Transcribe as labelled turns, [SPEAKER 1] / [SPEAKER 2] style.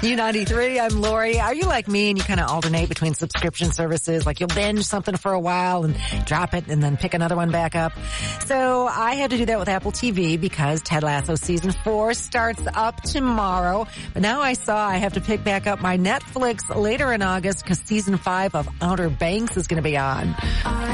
[SPEAKER 1] U93, I'm Lori. Are you like me and you kind of alternate between subscription services? Like you'll binge something for a while and drop it and then pick another one back up. So I had to do that with Apple TV because Ted Lasso season 4 starts up tomorrow. But now I saw I have to pick back up my Netflix later in August because season 5 of Outer Banks is going to be on.